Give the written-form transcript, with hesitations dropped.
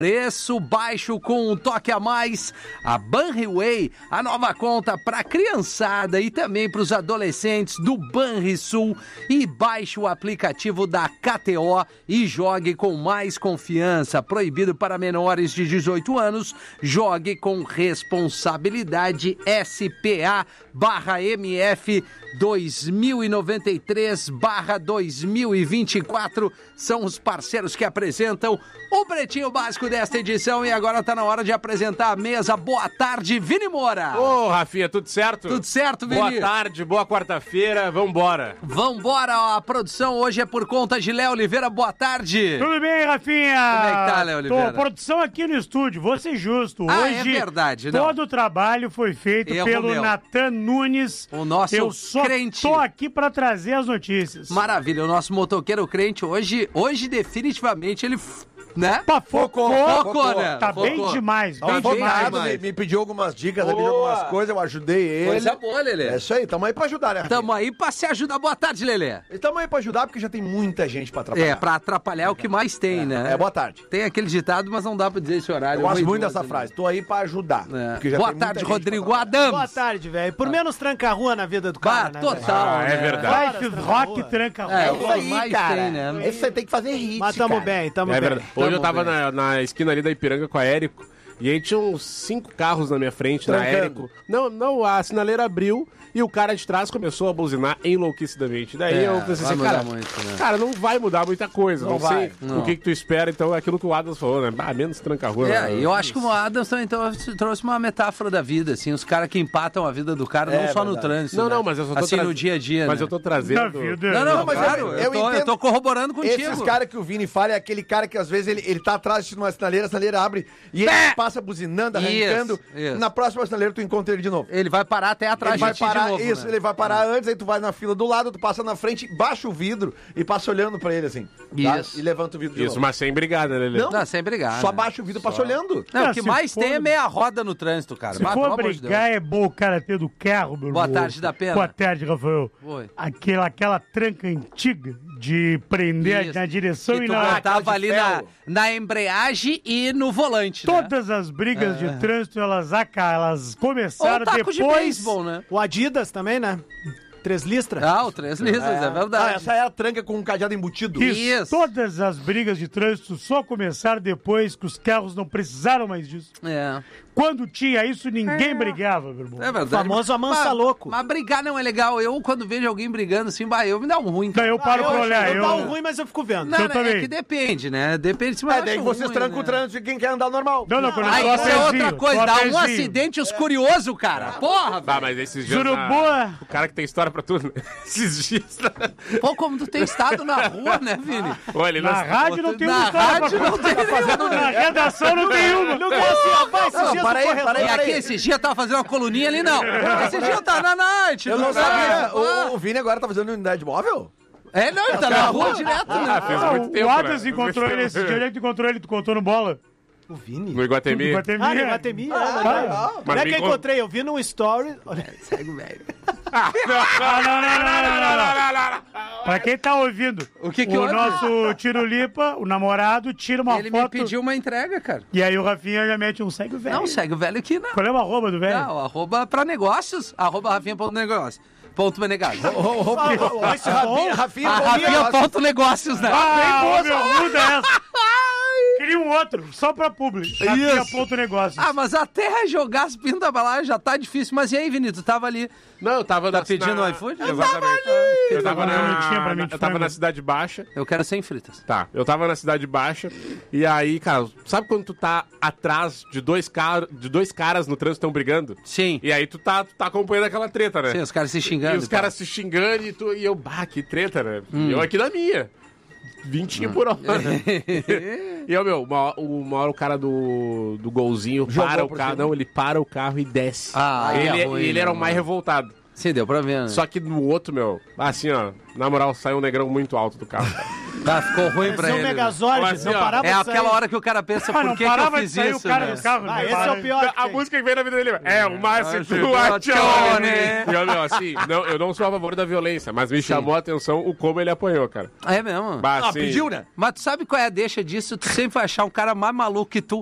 Preço baixo com um toque a mais, a Banriway, a nova conta para criançada e também para os adolescentes do Banrisul. E baixe o aplicativo da KTO e jogue com mais confiança. Proibido para menores de 18 anos, jogue com responsabilidade. SPA/MF 2093/2024 são os parceiros que apresentam o Pretinho Básico desta edição. E agora tá na hora de apresentar a mesa. Boa tarde, Vini Moura. Ô, Rafinha, tudo certo? Tudo certo, Vini? Boa tarde, boa quarta-feira, vambora. Vambora, a produção hoje é por conta de Léo Oliveira. Boa tarde. Tudo bem, Rafinha? Como é que tá, Léo Oliveira? Produção aqui no estúdio, vou ser justo. Ah, hoje, é verdade, não. todo o trabalho foi feito pelo Natan Nunes. O nosso Eu só crente. tô aqui pra trazer as notícias. Maravilha, o nosso motoqueiro crente hoje definitivamente ele... né? Focou, né? Tá Focou. bem demais, Tá bem bem demais. demais. Me pediu algumas dicas, me pediu algumas coisas, eu ajudei ele. Coisa boa, Lelê. É isso aí, tamo aí pra ajudar, né? Tamo aí pra se ajudar. Boa tarde, Lelê. Tamo aí pra ajudar porque já tem muita gente pra atrapalhar. É, pra atrapalhar é o que mais tem, né? Boa tarde. Tem aquele ditado, mas não dá pra dizer esse horário. Eu gosto muito idoso, dessa né? frase, tô aí pra ajudar. porque já Boa tem muita tarde, gente Rodrigo pra atrapalhar. Adams. Boa tarde, velho. Por menos tranca-rua na vida do cara, né, velho? Total, é né? verdade. Life Rock tranca É, rua. o que mais tem, né? Esse você tem que fazer hit, Mas tamo cara. bem, tamo É bem. verdade. Hoje eu tava bem. na esquina ali da Ipiranga com a Érico e aí tinha uns 5 carros na minha frente, na Trancando. Érico. Não, a sinaleira abriu e o cara de trás começou a buzinar enlouquecidamente. Daí eu pensei vai assim, mudar cara, muito, né? cara, não vai mudar muita coisa. Não, vai. sei o que tu espera, então é aquilo que o Adams falou, né? Menos tranca-rua. É, eu acho que o Adams também trouxe uma metáfora da vida, assim, os caras que empatam a vida do cara, não só no verdade. trânsito. Não, né? não, mas eu só tô assim, traz- no dia a dia, Mas né? eu tô trazendo... Da vida. Não, mas claro, eu eu entendo. tô corroborando contigo. Esses caras que o Vini fala é aquele cara que às vezes ele tá atrás de uma sinaleira, a sinaleira abre e ele passa buzinando, arrancando. Isso. Na próxima sinaleira tu encontra ele de novo. Ele vai parar até atrás Ele vai de ti parar, de novo, isso, né? ele vai parar antes, aí tu vai na fila do lado, tu passa na frente, baixa o vidro e passa olhando pra ele assim. Tá? Isso. E levanta o vidro de Isso, novo. mas sem brigada, né, Lelê? Não. Sem brigar, Só né? baixa o vidro e passa olhando. Não, o Ah, que se mais for- tem é meia roda no trânsito, cara. Se Mas, for pelo amor de brigar, Deus. é bom o cara ter do carro, meu Boa irmão. tarde, da Pena. Boa tarde, Rafael. Oi. Aquela tranca antiga de prender Isso. na direção Que e tu na... botava ali ferro. na embreagem e no volante, né? Todas as brigas de trânsito, elas Ou começaram taco de depois... beisebol, né? O Adidas também, né? 3 listras. Ah, o 3 listas, é Ah, verdade. essa é a tranca com um cadeado embutido. Isso. Todas as brigas de trânsito só começaram depois que os carros não precisaram mais disso. É. Quando tinha isso, ninguém brigava, meu irmão. É verdade. Famoso amansa louco. Mas brigar não é legal. Eu, quando vejo alguém brigando assim, eu me dá um ruim. Não, Cara. eu paro pra olhar. Eu dá um ruim, mas eu fico vendo. Não, eu né, também. é que depende, né? Depende se eu Daí acho vocês ruim, trancam né? o trânsito e quem quer andar normal. Não, quando Aí eu isso é outra coisa, dá um acidente os curiosos, cara. Porra, Tá, velho. mas esses dias... Suruboa. O cara que tem história pra tudo, né? Esses dias... Pô, como tu tem estado na rua, né, Vini? Olha, ele Na rádio não tem uma Na história rádio pra não tem contar. Na redação não tem uma. Não quer assim, ó, vai, esses Não, dias para no aí, corredor. para aí, E para aqui, aí. esses dias tava fazendo uma coluninha ali, não. Esse dia tá na night. Eu não sabe? sabia. Ah. O Vini agora tá fazendo unidade móvel? É, não, ele tá na rua direto, né? fez Ah, muito tempo, o Adams né? encontrou ele esse dia. Onde é que tu encontrou ele? Tu contou no bola? O Vini? No Iguatemi. No Guatemi. Ah, no Guatemi. Tá. Não é que eu brincou- encontrei, eu vi num story. Olha, Segue, velho. Ah, não. Pra quem tá ouvindo, O que que o houve? nosso Tirulipa, o namorado, tira uma Ele me foto. pediu uma entrega, cara. E aí o Rafinha já mete um segue o velho. Não, segue o velho aqui, não. Qual é o arroba do velho? Não, arroba pra negócios, arroba rafinha.negócios. Ponto negócio. esse Rafinha, Rafinha, A Rafinha.negócios, né? Ah, meu, muda essa. Cria um outro, só pra público. Rafinha ponto negócios. Ah, mas até jogar as pintas pra lá já tá difícil. Mas e aí, Vini, tu tava ali? Não, eu tava Tá pedindo iFood? Exatamente. Eu tava Minutinho pra mim de eu tava frango. na Cidade Baixa. Eu quero 100 fritas. Tá, eu tava na Cidade Baixa. E aí, cara, sabe quando tu tá atrás de dois caras no trânsito tão brigando? Sim. E aí tu tá acompanhando aquela treta, né? Sim, os caras se xingando. E os caras se xingando e eu, que treta, né? E eu aqui na minha. 20 por hora. E eu, uma hora o cara do golzinho Jogou para o por carro. cima. Não, ele para o carro e desce. Ah, ele é ruim, ele era o né, mais mano? revoltado. Sim, deu pra ver, né? Só que no outro, assim, ó, na moral, saiu um negrão muito alto do carro. Cara. Tá, ficou ruim pra Esse é o ele. Megazord, Mas, não ó, parava É de sair. aquela hora que o cara pensa, Ah, por não que eu parava de fiz sair isso, o cara né? do carro. Ah, né? esse é o pior. A música que vem na vida dele é o Márcio Márcio Tuaccione. Tuaccione. E eu, meu, assim, eu não sou a favor da violência, mas me chamou a atenção o como ele apanhou, cara. É mesmo? Bah, Ah, assim, pediu, né? Mas tu sabe qual é a deixa disso? Tu sempre vai achar um cara mais maluco que tu.